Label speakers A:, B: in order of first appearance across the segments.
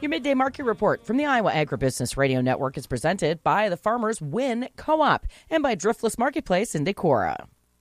A: Your Midday Market Report from the Iowa Agribusiness Radio Network is presented by the Farmers Win Co-op and by Driftless Marketplace in Decorah.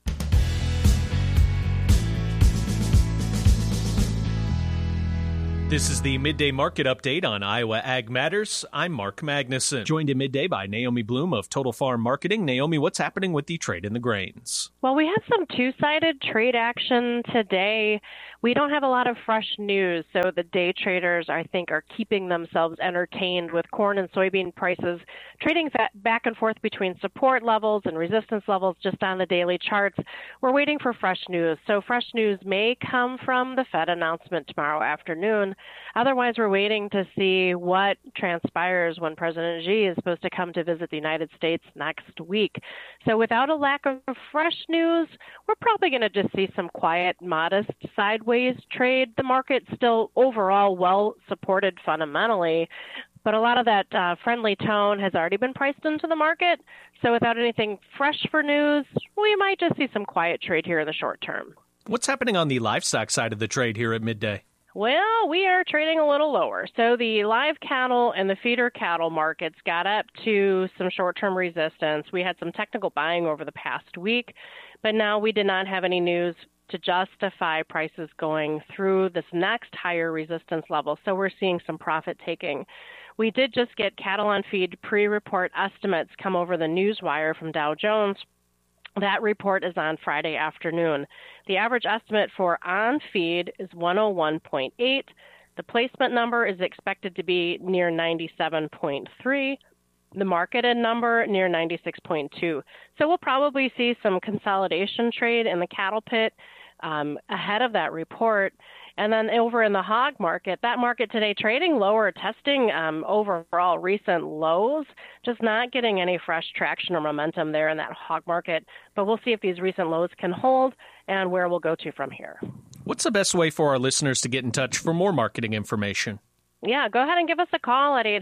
B: This is the Midday Market Update on Iowa Ag Matters. I'm Mark Magnuson, joined in midday by Naomi Bloom of Total Farm Marketing. Naomi, what's happening with the trade in the grains?
C: Well, we have some two-sided trade action today. We don't have a lot of fresh news, so the day traders, I think, are keeping themselves entertained with corn and soybean prices trading back and forth between support levels and resistance levels just on the daily charts. We're waiting for fresh news. So fresh news may come from the Fed announcement tomorrow afternoon. Otherwise, we're waiting to see what transpires when President Xi is supposed to come to visit the United States next week. So without a lack of fresh news, we're probably going to just see some quiet, modest sideways trade. The market's still overall well supported fundamentally, but a lot of that friendly tone has already been priced into the market. So without anything fresh for news, we might just see some quiet trade here in the short term.
B: What's happening on the livestock side of the trade here at midday?
C: Well, we are trading a little lower. So the live cattle and the feeder cattle markets got up to some short-term resistance. We had some technical buying over the past week, but now we did not have any news to justify prices going through this next higher resistance level. So we're seeing some profit taking. We did just get cattle on feed pre-report estimates come over the newswire from Dow Jones. That report is on Friday afternoon. The average estimate for on-feed is 101.8. The placement number is expected to be near 97.3. The marketed number near 96.2. So we'll probably see some consolidation trade in the cattle pit ahead of that report. And then over in the hog market, that market today trading lower, testing overall recent lows, just not getting any fresh traction or momentum there in that hog market. But we'll see if these recent lows can hold and where we'll go to from here.
B: What's the best way for our listeners to get in touch for more marketing information?
C: Yeah, go ahead and give us a call at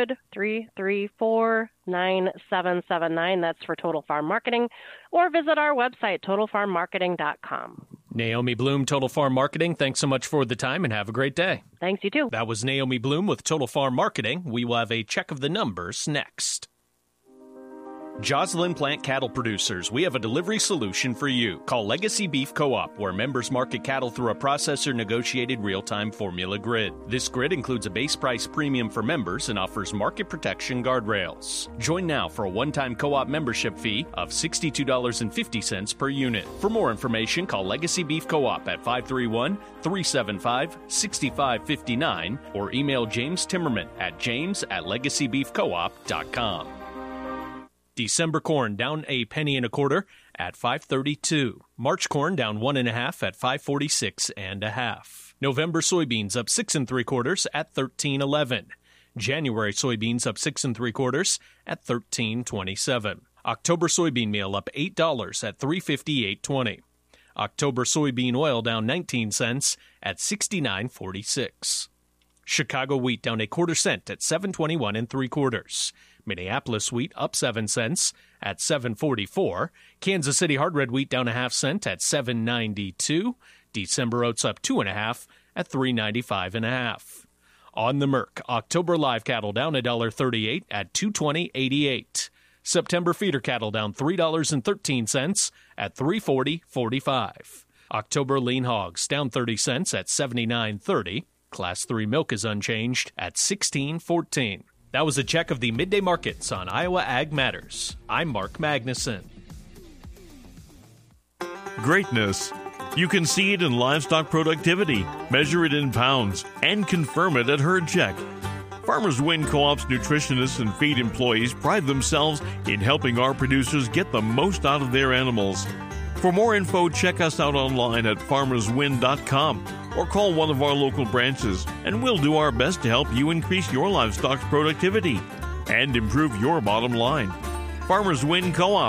C: 800-334-9779. That's for Total Farm Marketing. Or visit our website, totalfarmmarketing.com.
B: Naomi Bloom, Total Farm Marketing, thanks so much for the time and have a great day.
C: Thanks, you too.
B: That was Naomi Bloom with Total Farm Marketing. We will have a check of the numbers next. Joslyn Plant Cattle Producers, we have a delivery solution for you. Call Legacy Beef Co-op, where members market cattle through a processor-negotiated real-time formula grid. This grid includes a base price premium for members and offers market protection guardrails. Join now for a one-time co-op membership fee of $62.50 per unit. For more information, call Legacy Beef Co-op at 531-375-6559 or email James Timmerman at james@legacybeefcoop.com. December corn down a penny and a quarter at $5.32. March corn down 1 1/2 at $5.46 1/2. November soybeans up 6 3/4 at $13.11. January soybeans up 6 3/4 at $13.27. October soybean meal up $8 at $3.5820. October soybean oil down 19 cents at $69.46. Chicago wheat down 1/4 cent at $7.21 3/4. Minneapolis wheat up 7 cents at $7.44. Kansas City hard red wheat down 1/2 cent at $7.92. December oats up 2 1/2 at $3.95 1/2. On the Merc, October live cattle down $1.38 at $220.88. September feeder cattle down $3.13 at $340.45. October lean hogs down 30 cents at $79.30. Class 3 milk is unchanged at $16.14. That was a check of the midday markets on Iowa Ag Matters. I'm Mark Magnuson.
D: Greatness. You can see it in livestock productivity, measure it in pounds, and confirm it at Herd Check. Farmers Win Co-op's nutritionists and feed employees pride themselves in helping our producers get the most out of their animals. For more info, check us out online at farmerswin.com or call one of our local branches, and we'll do our best to help you increase your livestock's productivity and improve your bottom line. Farmers Win Co-op.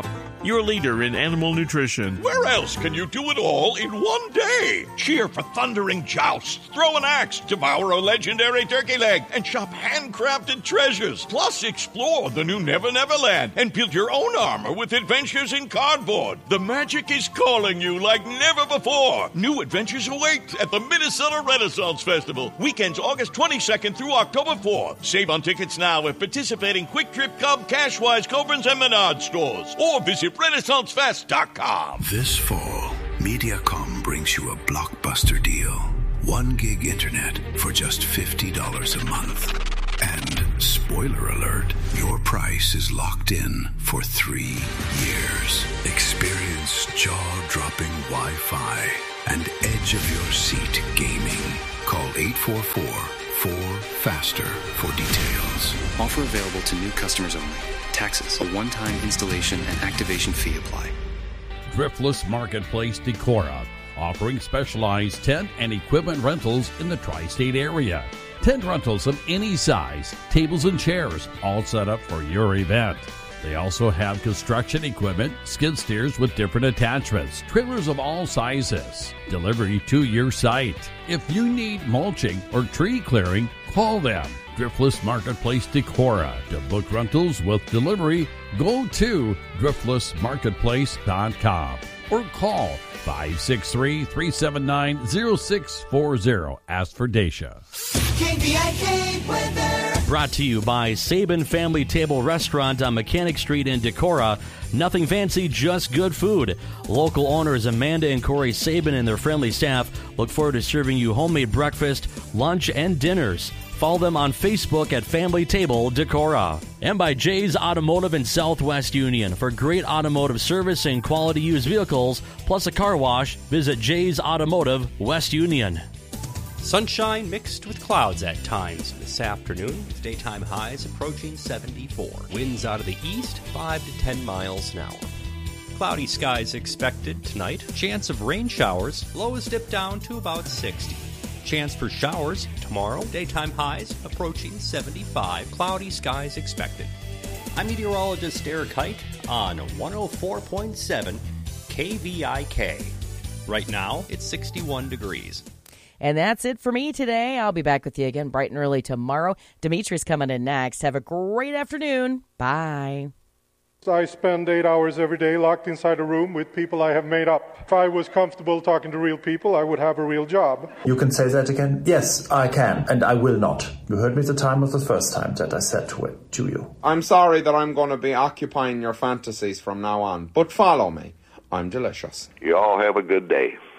D: your leader in animal nutrition.
E: Where else can you do it all in one day? Cheer for thundering jousts, throw an axe, devour a legendary turkey leg, and shop handcrafted treasures. Plus, explore the new Never Never Land and build your own armor with adventures in cardboard. The magic is calling you like never before. New adventures await at the Minnesota Renaissance Festival. Weekends August 22nd through October 4th. Save on tickets now at participating Quick Trip, Cub, Cashwise, Cobrins, and Menard stores. Or visit RenaissanceFest.com.
F: This fall, Mediacom brings you a blockbuster deal. 1 gig internet for just $50 a month. And, spoiler alert, your price is locked in for 3 years. Experience jaw-dropping Wi-Fi and edge-of-your-seat gaming. Call 844-4FASTER for details.
G: Offer available to new customers only. Taxes, a one-time installation and activation fee apply.
H: Driftless Marketplace Decorah, offering specialized tent and equipment rentals in the tri-state area. Tent rentals of any size, tables and chairs, all set up for your event. They also have construction equipment, skid steers with different attachments, trailers of all sizes, delivery to your site. If you need mulching or tree clearing, call them. Driftless Marketplace Decorah. To book rentals with delivery, go to driftlessmarketplace.com or call 563-379-0640. Ask for Dacia.
I: KVIK weather.
J: Brought to you by Sabin Family Table Restaurant on Mechanic Street in Decorah. Nothing fancy, just good food. Local owners Amanda and Corey Sabin and their friendly staff look forward to serving you homemade breakfast, lunch, and dinners. Follow them on Facebook at Family Table Decorah. And by Jay's Automotive in Southwest Union. For great automotive service and quality used vehicles, plus a car wash, visit Jay's Automotive, West Union.
K: Sunshine mixed with clouds at times this afternoon, with daytime highs approaching 74. Winds out of the east, 5 to 10 miles an hour. Cloudy skies expected tonight. Chance of rain showers. Lows dip down to about 60. Chance for showers tomorrow. Daytime highs approaching 75. Cloudy skies expected. I'm meteorologist Eric Hike on 104.7 KVIK. Right now, it's 61 degrees.
A: And that's it for me today. I'll be back with you again bright and early tomorrow. Dimitri's coming in next. Have a great afternoon. Bye.
L: I spend 8 hours every day locked inside a room with people I have made up. If I was comfortable talking to real people, I would have a real job.
M: You can say that again? Yes, I can, and I will not. You heard me the time of the first time that I said to you.
N: I'm sorry that I'm going to be occupying your fantasies from now on, but follow me. I'm delicious.
O: You all have a good day.